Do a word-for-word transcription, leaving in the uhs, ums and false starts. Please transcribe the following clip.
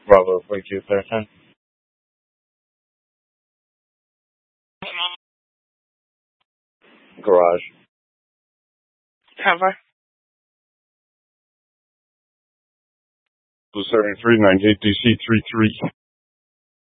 Bravo forty-two, clear ten. Garage. Cover. Blue seventy-three, nine eight D C three three.